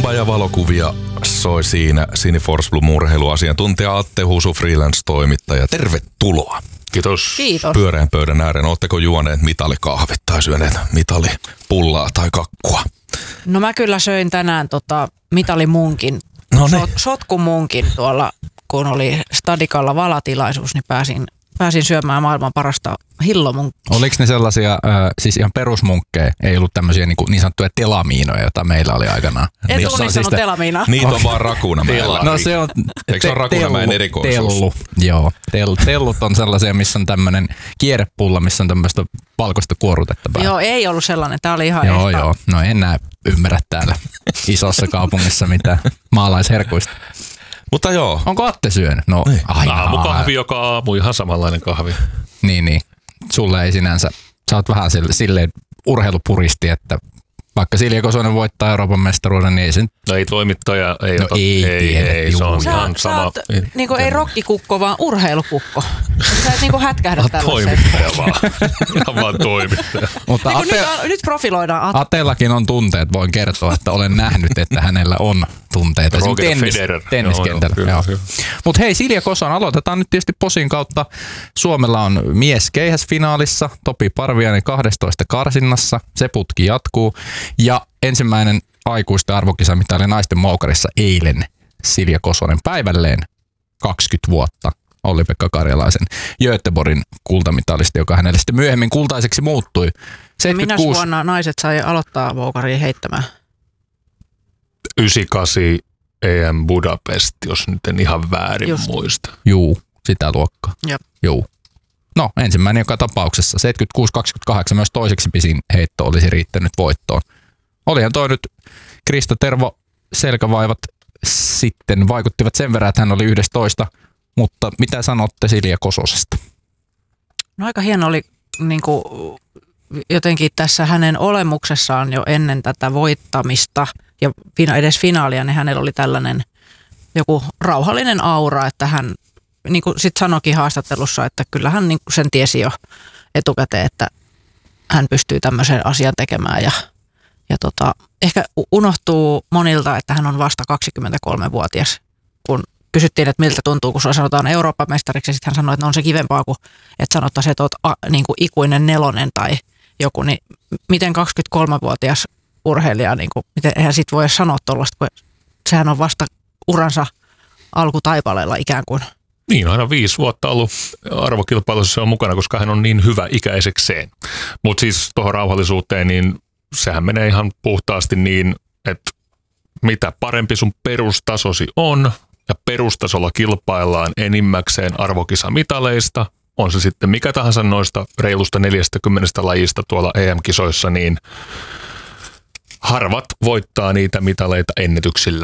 Kuvaa ja valokuvia soi siinä Cineforce Blue -urheiluasiantuntija Atte Husu, freelance-toimittaja. Tervetuloa. Kiitos. Kiitos. Pyöreän pöydän ääreen. Oletteko juoneet mitalikahvit tai syöneet mitalipullaa tai kakkua? No mä kyllä söin tänään mitalimunkin, sotkumunkin tuolla, kun oli Stadikalla valatilaisuus, niin pääsin syömään maailman parasta hillomunkkia. Oliko ne sellaisia, siis ihan perusmunkkeja, ei ollut tämmöisiä niin sanottuja telamiinoja, joita meillä oli aikanaan? En tunnistanut telamiinaa. Niitä on vaan Rakuunamäellä. No se on eikö se ole Rakuunamäen erikoisuus? Tellu, joo. Tellut on sellaisia, missä on tämmöinen kierrepulla, missä on tämmöistä valkoista kuorrutetta päällä. Joo, ei ollut sellainen. Tämä oli ihan Joo. No en enää ymmärrä täällä isossa kaupungissa mitään maalaisherkuista. Mutta joo. Onko Atte syönyt? No aina. Aamukahvi joka aamu, ihan samanlainen kahvi. Niin. Sulle ei sinänsä, sä oot vähän silleen urheilupuristi, että vaikka Silja Kosonen voittaa Euroopan mestaruuden, niin ei sen... No ei toimittaja, ei ota. Ei, se on ihan Sä sama. oot niinku ei rokkikukko, vaan urheilukukko. Sä et niinku hätkähdä tällaiseen. Toimittaja vaan. Ihan vaan toimittaja. Mutta nyt profiloidaan Atte. Atellakin on tunteet, voin kertoa, että olen nähnyt, että hänellä on tunteita. Roger Federer. Tenniskentällä. Mutta hei, Silja Kosonen, aloitetaan nyt tietysti posin kautta. Suomella on mies keihäsfinaalissa, Topi Parviainen 12 karsinnassa, se putki jatkuu. Ja ensimmäinen aikuisten arvokisamitali naisten moukarissa eilen Silja Kosonen päivälleen 20 vuotta. Olli-Pekka Karjalaisen Göteborgin kultamitalisti, joka hänelle sitten myöhemmin kultaiseksi muuttui. 76... Minä vuonna naiset sai aloittaa moukariin heittämään? 98 EM Budapest, jos nyt en ihan väärin muista. Juu, sitä luokkaa. Jep. Juu. No, ensimmäinen joka tapauksessa. 76-28 myös toiseksi pisin heitto olisi riittänyt voittoon. Olihan toi nyt Krista Tervo selkävaivat sitten vaikuttivat sen verran, että hän oli 11. Mutta mitä sanotte Silja Kososesta? No aika hieno oli niinku, jotenkin tässä hänen olemuksessaan jo ennen tätä voittamista ja edes finaalia, niin hänellä oli tällainen joku rauhallinen aura, että hän niin kuin sitten sanoikin haastattelussa, että kyllähän niin kuin sen tiesi jo etukäteen, että hän pystyy tämmöisen asian tekemään ja ehkä unohtuu monilta, että hän on vasta 23-vuotias, kun kysyttiin, että miltä tuntuu, kun sanotaan Euroopan mestariksi, ja sitten hän sanoi, että no on se kivempaa kuin, että sanottaisiin, että olet niin kuin ikuinen nelonen tai joku, niin miten 23-vuotias urheilija, niin kuin, miten eihän sit voi sanoa tuollaista, kun sehän on vasta uransa alkutaipaleella ikään kuin. Niin, aina 5 vuotta ollut arvokilpailussa on mukana, koska hän on niin hyvä ikäisekseen. Mutta siis tuohon rauhallisuuteen, niin sehän menee ihan puhtaasti niin, että mitä parempi sun perustasosi on, ja perustasolla kilpaillaan enimmäkseen arvokisamitaleista, on se sitten mikä tahansa noista reilusta 40 lajista tuolla EM-kisoissa, niin harvat voittaa niitä mitaleita ennätyksillä.